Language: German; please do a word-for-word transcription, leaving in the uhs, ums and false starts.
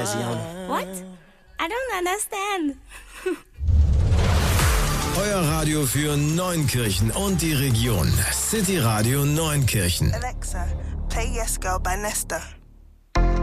version. What? I don't understand. Euer Radio für Neunkirchen und die Region. City Radio Neunkirchen. Alexa, play Yes Girl by Nesta.